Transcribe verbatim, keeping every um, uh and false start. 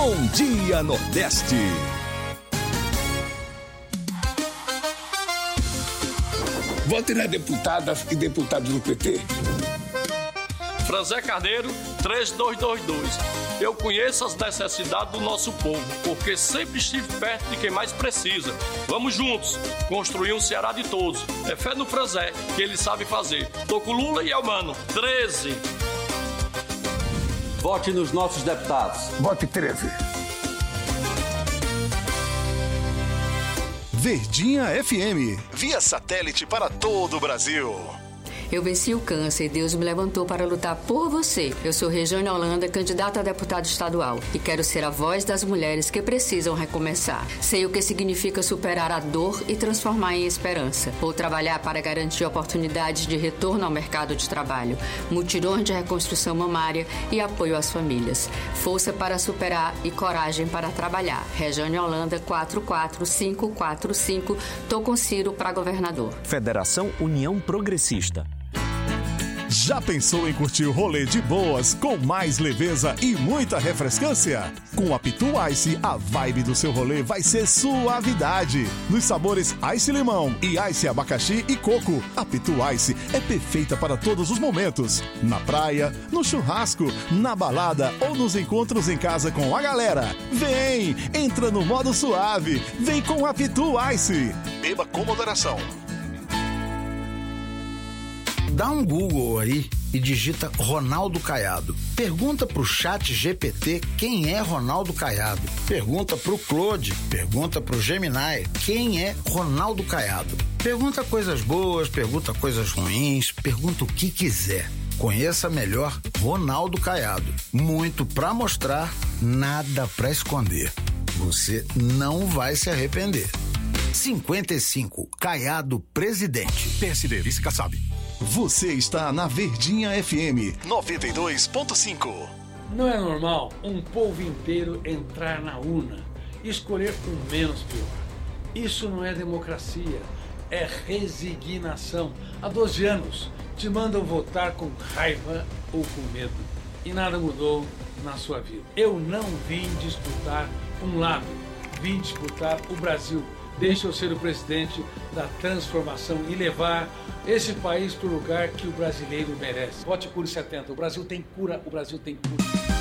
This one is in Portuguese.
Bom Dia Nordeste. Vote nas deputadas e deputados do P T. Franzé Carneiro, três dois dois dois. Eu conheço as necessidades do nosso povo, porque sempre estive perto de quem mais precisa. Vamos juntos, construir um Ceará de todos. É fé no Franzé, que ele sabe fazer. Tô com Lula e Elmano, treze. Vote nos nossos deputados. Vote treze. Verdinha F M, via satélite para todo o Brasil. Eu venci o câncer e Deus me levantou para lutar por você. Eu sou Regiane Holanda, candidata a deputada estadual e quero ser a voz das mulheres que precisam recomeçar. Sei o que significa superar a dor e transformar em esperança. Vou trabalhar para garantir oportunidades de retorno ao mercado de trabalho, mutirões de reconstrução mamária e apoio às famílias. Força para superar e coragem para trabalhar. Regiane Holanda, quatro quatro cinco quatro cinco. Tô com Ciro para governador. Federação União Progressista. Já pensou em curtir o rolê de boas, com mais leveza e muita refrescância? Com a Pitu Ice, a vibe do seu rolê vai ser suavidade. Nos sabores Ice Limão e Ice Abacaxi e Coco, a Pitu Ice é perfeita para todos os momentos. Na praia, no churrasco, na balada ou nos encontros em casa com a galera. Vem, entra no modo suave, vem com a Pitu Ice. Beba com moderação. Dá um Google aí e digita Ronaldo Caiado. Pergunta pro chat G P T quem é Ronaldo Caiado. Pergunta pro Claude, pergunta pro Gemini quem é Ronaldo Caiado. Pergunta coisas boas, pergunta coisas ruins, pergunta o que quiser. Conheça melhor Ronaldo Caiado. Muito pra mostrar, nada pra esconder. Você não vai se arrepender. cinquenta e cinco, Caiado Presidente. P S D, vice Kassab. Você está na Verdinha F M noventa e dois ponto cinco. Não é normal um povo inteiro entrar na urna e escolher o menos pior. Isso não é democracia, é resignação. Há doze anos te mandam votar com raiva ou com medo e nada mudou na sua vida. Eu não vim disputar um lado, vim disputar o Brasil. Deixa eu ser o presidente da transformação e levar esse país para o lugar que o brasileiro merece. Vote Cure setenta. O Brasil tem cura, o Brasil tem cura.